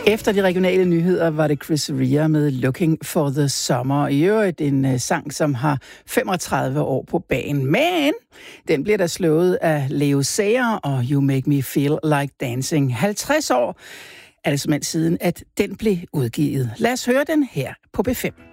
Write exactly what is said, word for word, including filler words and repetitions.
Efter de regionale nyheder var det Chris Rea med Looking for the Summer. I øvrigt en uh, sang, som har femogtredive år på banen. Men den bliver der slået af Leo Sayer og You Make Me Feel Like Dancing. halvtreds år er det simpelthen siden, at den blev udgivet. Lad os høre den her på B fem.